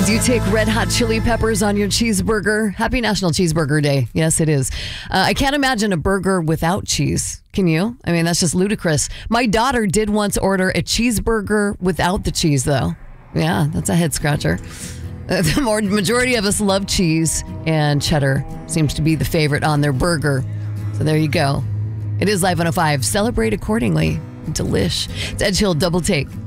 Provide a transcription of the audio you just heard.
Would you take red hot chili peppers on your cheeseburger? Happy National Cheeseburger Day. Yes, it is. I can't imagine a burger without cheese. Can you? I mean, that's just ludicrous. My daughter did once order a cheeseburger without the cheese, though. Yeah, that's a head scratcher. The majority of us love cheese, and cheddar seems to be the favorite on their burger. So there you go. It is Live 105. Celebrate accordingly. Delish. It's Ed Chill Double Take.